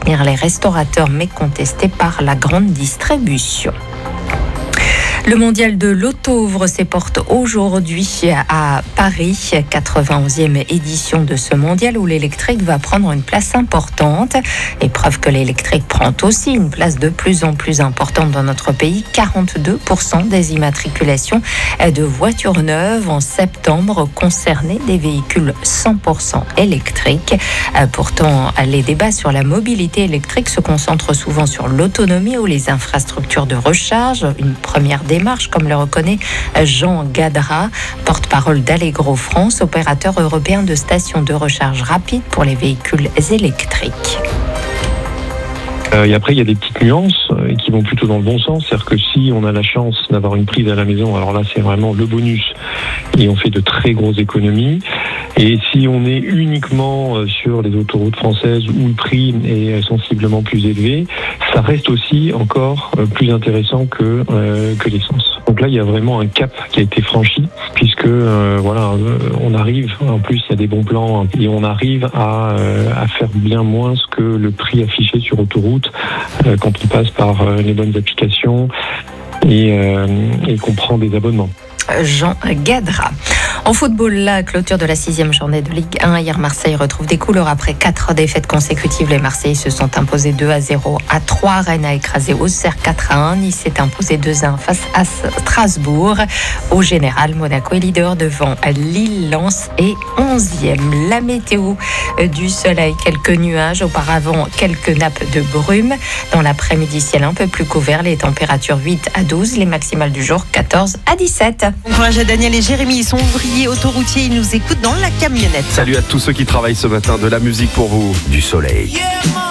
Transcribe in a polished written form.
soutenir les restaurateurs mécontestés par la grande distribution. Le mondial de l'auto ouvre ses portes aujourd'hui à Paris, 91e édition de ce mondial où l'électrique va prendre une place importante. Et preuve que l'électrique prend aussi une place de plus en plus importante dans notre pays. 42% des immatriculations de voitures neuves en septembre concernaient des véhicules 100% électriques. Pourtant, les débats sur la mobilité électrique se concentrent souvent sur l'autonomie ou les infrastructures de recharge. Une première démarche, comme le reconnaît Jean Gadra, porte-parole d'Allegro France, opérateur européen de stations de recharge rapide pour les véhicules électriques. Et après, il y a des petites nuances qui vont plutôt dans le bon sens. C'est-à-dire que si on a la chance d'avoir une prise à la maison, alors là, c'est vraiment le bonus et on fait de très grosses économies. Et si on est uniquement sur les autoroutes françaises où le prix est sensiblement plus élevé, ça reste aussi encore plus intéressant que l'essence. Donc là, il y a vraiment un cap qui a été franchi, puisque on arrive, en plus il y a des bons plans, et on arrive à faire bien moins que le prix affiché sur autoroute quand on passe par les bonnes applications et qu'on prend des abonnements. Jean Gadra. En football, la clôture de la 6e journée de Ligue 1. Hier, Marseille retrouve des couleurs après 4 défaites consécutives. Les Marseillais se sont imposés 2-0 à 3. Rennes a écrasé Auxerre 4-1. Nice s'est imposé 2-1 face à Strasbourg. Au général, Monaco est leader devant Lille. Lens est 11e. La météo, du soleil, quelques nuages. Auparavant, quelques nappes de brume. Dans l'après-midi, ciel un peu plus couvert. Les températures 8 à 12. Les maximales du jour 14 à 17. Bon courage à Daniel et Jérémy, ils sont ouvriers autoroutiers, ils nous écoutent dans la camionnette. Salut à tous ceux qui travaillent ce matin, de la musique pour vous, du soleil.